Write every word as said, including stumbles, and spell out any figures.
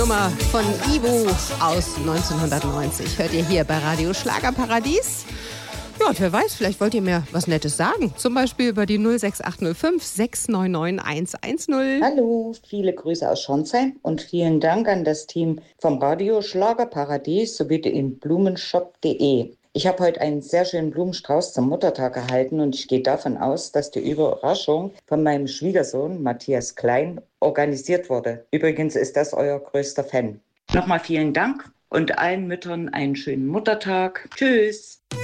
Nummer von Ivo aus neunzehnhundertneunzig. Hört ihr hier bei Radio Schlagerparadies? Ja, und wer weiß, vielleicht wollt ihr mir was Nettes sagen. Zum Beispiel über die null sechs acht null fünf sechs neun neun eins eins null. Hallo, viele Grüße aus Schornsheim und vielen Dank an das Team vom Radio Schlagerparadies sowie den Blumenshop punkt de. Ich habe heute einen sehr schönen Blumenstrauß zum Muttertag erhalten und ich gehe davon aus, dass die Überraschung von meinem Schwiegersohn Matthias Klein organisiert wurde. Übrigens ist das euer größter Fan. Nochmal vielen Dank und allen Müttern einen schönen Muttertag. Tschüss!